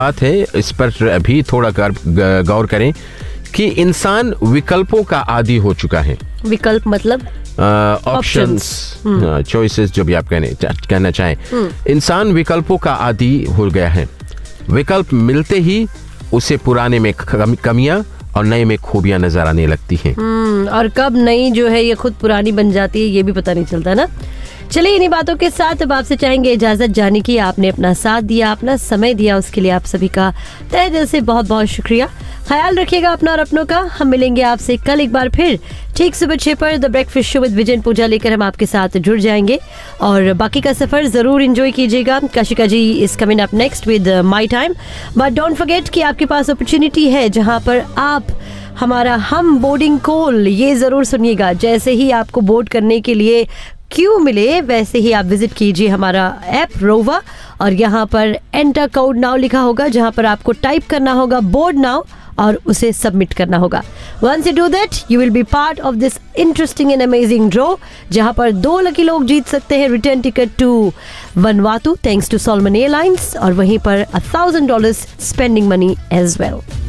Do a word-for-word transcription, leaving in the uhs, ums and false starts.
बात है, इस पर अभी थोड़ा गौर करें कि इंसान विकल्पों का आदी हो चुका है। विकल्प मतलब ऑप्शंस, चॉइसेस जो भी आप कहने कहना चाहें। इंसान विकल्पों का आदी हो गया है। विकल्प मिलते ही उसे पुराने में कमियां और नए में खूबियां नजर आने लगती हैं। और कब नई जो है ये खुद पुरानी बन जाती है ये भी पता नहीं चलता ना। चलिए इन्हीं बातों के साथ अब आपसे चाहेंगे इजाजत जाने की। आपने अपना साथ दिया, अपना समय दिया, उसके लिए आप सभी का तहे दिल से बहुत बहुत शुक्रिया। ख्याल रखिएगा अपना और अपनों का। हम मिलेंगे आपसे कल एक बार फिर ठीक सुबह छह पर the breakfast show with vision पूजा लेकर हम आपके साथ जुड़ जाएंगे और बाकी का सफर जरूर एंजॉय कीजिएगा। काशिका जी is coming up next with my time, but don't forget कि आपके पास अपॉर्चुनिटी है जहां पर आप हमारा हम बोर्डिंग कॉल ये जरूर सुनिएगा। जैसे ही आपको बोर्ड करने के लिए क्यों मिले वैसे ही आप विजिट कीजिए हमारा ऐप रोवा और यहाँ पर एंटर कोड नाउ लिखा होगा जहाँ पर आपको टाइप करना होगा बोर्ड नाउ और उसे सबमिट करना होगा। Once you do that you will be part of this interesting and amazing draw जहाँ पर दो लकी लोग जीत सकते हैं return ticket to वनवातु thanks to Solomon airlines और वहीं पर a thousand dollars spending money as well.